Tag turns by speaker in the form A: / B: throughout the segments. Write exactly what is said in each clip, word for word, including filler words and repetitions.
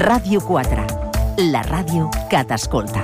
A: Ràdio quatre, la ràdio que t'escolta.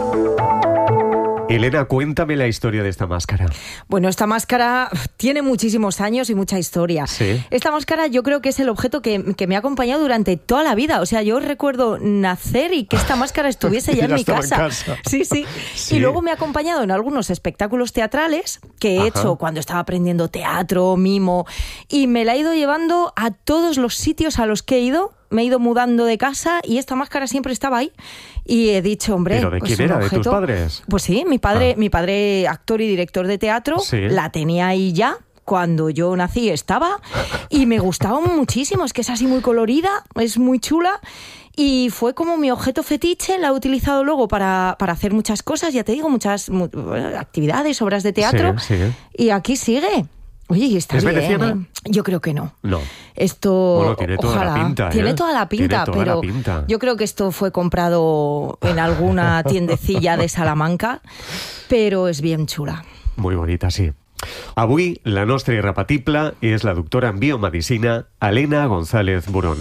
B: Elena, cuéntame la historia de esta máscara.
C: Bueno, esta máscara tiene muchísimos años y mucha historia.
B: ¿Sí?
C: Esta máscara yo creo que es el objeto que, que me ha acompañado durante toda la vida. O sea, yo recuerdo nacer y que esta máscara estuviese ya en mi casa.
B: en casa.
C: Sí, sí, sí. Y luego me ha acompañado en algunos espectáculos teatrales que he Ajá. hecho cuando estaba aprendiendo teatro, mimo, y me la he ido llevando a todos los sitios a los que he ido. Me he ido mudando de casa y esta máscara siempre estaba ahí. Y he dicho, hombre...
B: ¿Pero de
C: pues
B: quién era?
C: objeto...
B: ¿De tus padres?
C: Pues sí, mi padre,
B: ah.
C: mi padre actor y director de teatro,
B: ¿Sí?
C: la tenía ahí ya. Cuando yo nací estaba y me gustaba muchísimo. Es que es así muy colorida, es muy chula. Y fue como mi objeto fetiche, la he utilizado luego para, para hacer muchas cosas, ya te digo, muchas mu- actividades, obras de teatro.
B: Sí, sí.
C: Y aquí sigue. Oye, y está
B: ¿Es
C: bien,
B: veneciana?
C: ¿eh? Yo creo que no.
B: No.
C: Esto,
B: bueno, tiene toda
C: ojalá,
B: la pinta, ¿eh?
C: Tiene toda la pinta,
B: Tiene toda
C: pero
B: la pinta.
C: Yo creo que esto fue comprado en alguna tiendecilla de Salamanca, pero es bien chula.
B: Muy bonita, sí. Avui, la nostra irrepetible és la doctora en biomedicina Elena González Burón.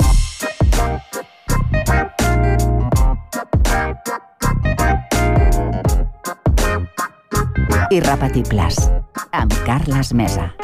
A: Irrepetibles, amb Carles Mesa.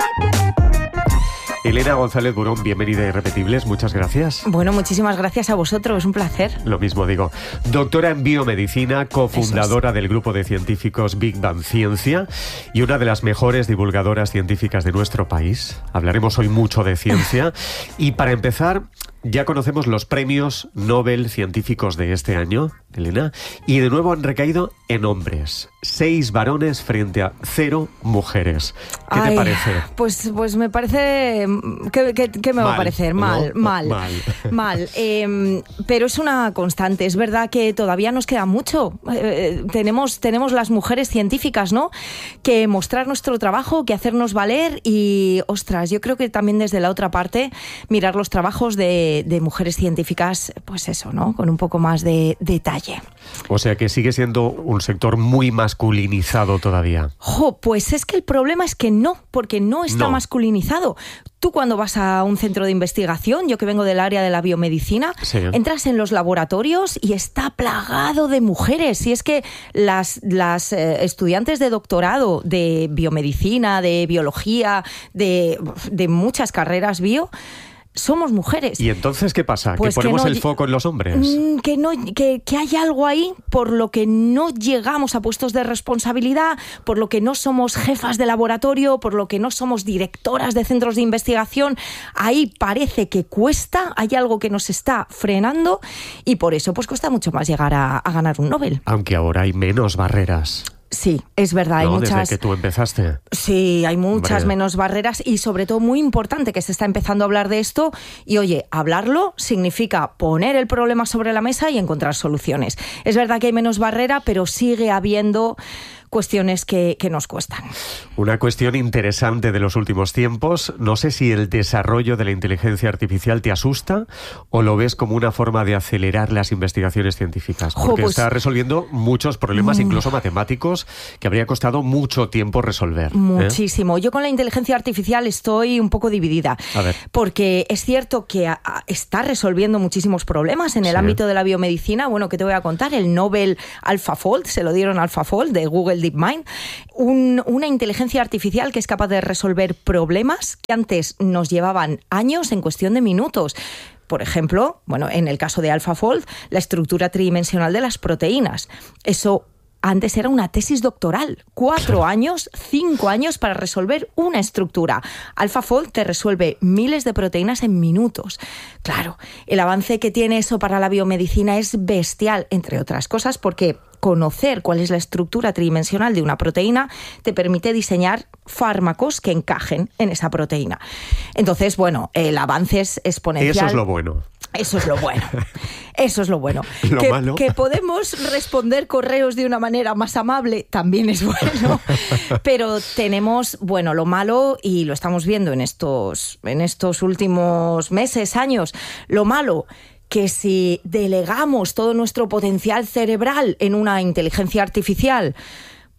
B: Elena González Burón, bienvenida a Irrepetibles, muchas gracias.
C: Bueno, muchísimas gracias a vosotros, es un placer.
B: Lo mismo digo. Doctora en biomedicina, cofundadora es. del grupo de científicos Big Bang Ciencia y una de las mejores divulgadoras científicas de nuestro país. Hablaremos hoy mucho de ciencia. Y para empezar, ya conocemos los premios Nobel científicos de este año, Elena, y de nuevo han recaído en hombres. Seis varones frente a cero mujeres. ¿Qué
C: Ay,
B: te parece?
C: Pues, pues me parece... ¿Qué, qué, qué me
B: mal,
C: va a parecer? Mal,
B: ¿no?
C: mal,
B: mal.
C: mal. Eh, pero es una constante. Es verdad que todavía nos queda mucho. Eh, tenemos, tenemos las mujeres científicas, ¿no? Que mostrar nuestro trabajo, que hacernos valer y, ostras, yo creo que también desde la otra parte mirar los trabajos de, de mujeres científicas, pues eso, ¿no? Con un poco más de detalle.
B: O sea que sigue siendo un sector muy masculinizado todavía.
C: Jo, pues es que el problema es que no, porque no está
B: no.
C: masculinizado. Tú cuando vas a un centro de investigación, yo que vengo del área de la biomedicina,
B: sí.
C: entras en los laboratorios y está plagado de mujeres. Y es que las, las eh, estudiantes de doctorado de biomedicina, de biología, de, de muchas carreras bio, somos mujeres.
B: ¿Y entonces qué pasa?
C: Pues
B: ¿Que ponemos
C: que no,
B: el foco en los hombres?
C: Que, no, que, que hay algo ahí por lo que no llegamos a puestos de responsabilidad, por lo que no somos jefas de laboratorio, por lo que no somos directoras de centros de investigación. Ahí parece que cuesta, hay algo que nos está frenando y por eso pues cuesta mucho más llegar a, a ganar un Nobel.
B: Aunque ahora hay menos barreras.
C: Sí, es verdad, hay
B: no,
C: muchas...
B: Desde que tú empezaste.
C: Sí, hay muchas
B: Hombre.
C: menos barreras y sobre todo muy importante que se está empezando a hablar de esto y oye, hablarlo significa poner el problema sobre la mesa y encontrar soluciones. Es verdad que hay menos barrera, pero sigue habiendo cuestiones que, que nos cuestan.
B: Una cuestión interesante de los últimos tiempos. No sé si el desarrollo de la inteligencia artificial te asusta o lo ves como una forma de acelerar las investigaciones científicas. Porque
C: Jo, pues,
B: está resolviendo muchos problemas, mm, incluso matemáticos, que habría costado mucho tiempo resolver.
C: Muchísimo. ¿eh? Yo con la inteligencia artificial estoy un poco dividida.
B: A ver.
C: Porque es cierto que a, a, está resolviendo muchísimos problemas en el sí. ámbito de la biomedicina. Bueno, ¿qué te voy a contar? El Nobel AlphaFold, se lo dieron a AlphaFold de Google DeepMind, un, una inteligencia artificial que es capaz de resolver problemas que antes nos llevaban años en cuestión de minutos. Por ejemplo, bueno, en el caso de AlphaFold, la estructura tridimensional de las proteínas. Eso antes era una tesis doctoral. Cuatro años, cinco años para resolver una estructura. AlphaFold te resuelve miles de proteínas en minutos. Claro, el avance que tiene eso para la biomedicina es bestial, entre otras cosas, porque conocer cuál es la estructura tridimensional de una proteína te permite diseñar fármacos que encajen en esa proteína. Entonces, bueno, el avance es exponencial.
B: Eso es lo bueno.
C: Eso es lo bueno. Eso es lo bueno.
B: Lo
C: que,
B: malo.
C: que podemos responder correos de una manera más amable también es bueno. Pero tenemos, bueno, lo malo, y lo estamos viendo en estos, en estos últimos meses, años, lo malo, que si delegamos todo nuestro potencial cerebral en una inteligencia artificial,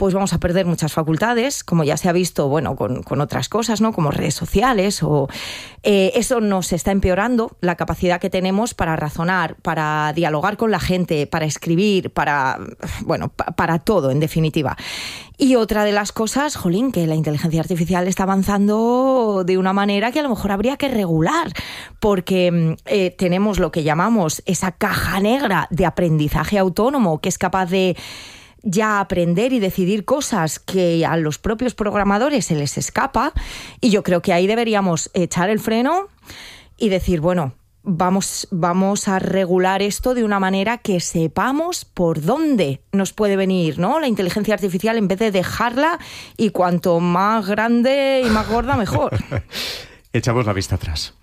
C: pues vamos a perder muchas facultades, como ya se ha visto, bueno, con, con otras cosas, ¿no? Como redes sociales o eh, eso nos está empeorando la capacidad que tenemos para razonar, para dialogar con la gente, para escribir, para, bueno, pa- para todo, en definitiva. Y otra de las cosas, jolín, que la inteligencia artificial está avanzando de una manera que a lo mejor habría que regular, porque eh, tenemos lo que llamamos esa caja negra de aprendizaje autónomo, que es capaz de ya aprender y decidir cosas que a los propios programadores se les escapa, y yo creo que ahí deberíamos echar el freno y decir, bueno, Vamos, vamos a regular esto de una manera que sepamos por dónde nos puede venir, ¿no? La inteligencia artificial, en vez de dejarla, y cuanto más grande y más gorda, mejor.
B: Echamos la vista atrás.